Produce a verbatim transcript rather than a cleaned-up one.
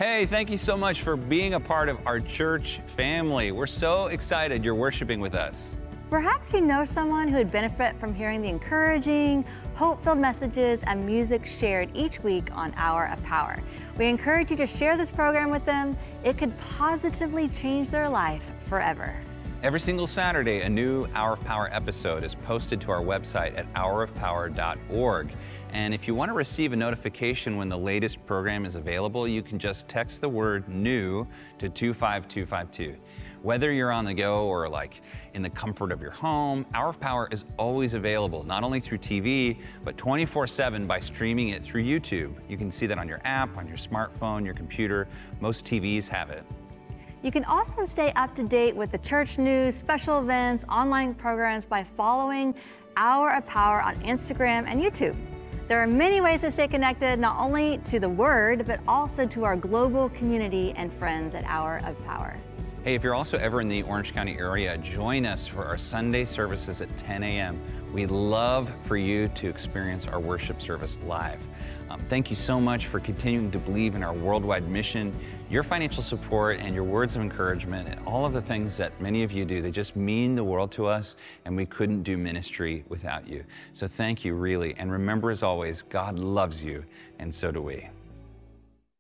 Hey, thank you so much for being a part of our church family. We're so excited you're worshiping with us. Perhaps you know someone who would benefit from hearing the encouraging, hope-filled messages and music shared each week on Hour of Power. We encourage you to share this program with them. It could positively change their life forever. Every single Saturday, a new Hour of Power episode is posted to our website at hour of power dot org. And if you want to receive a notification when the latest program is available, you can just text the word new to two five two five two. Whether you're on the go or like in the comfort of your home, Hour of Power is always available, not only through T V, but twenty-four seven by streaming it through YouTube. You can see that on your app, on your smartphone, your computer. Most T Vs have it. You can also stay up to date with the church news, special events, online programs by following Hour of Power on Instagram and YouTube. There are many ways to stay connected, not only to the Word, but also to our global community and friends at Hour of Power. Hey, if you're also ever in the Orange County area, join us for our Sunday services at ten A M We'd love for you to experience our worship service live. Um, thank you so much for continuing to believe in our worldwide mission. Your financial support and your words of encouragement and all of the things that many of you do, they just mean the world to us, and we couldn't do ministry without you. So thank you, really. And remember, as always, God loves you, and so do we.